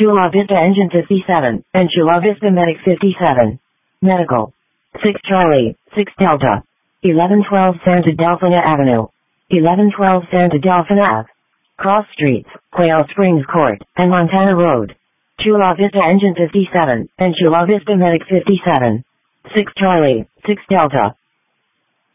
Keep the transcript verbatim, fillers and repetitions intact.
Chula Vista Engine fifty-seven, and Chula Vista Medic fifty-seven. Medical. six Charlie, six Delta. eleven twelve Santa Delphina Avenue. eleven twelve Santa Delphina Ave. Cross Streets, Quail Springs Court, and Montana Road. Chula Vista Engine fifty-seven, and Chula Vista Medic fifty-seven. six Charlie, six Delta.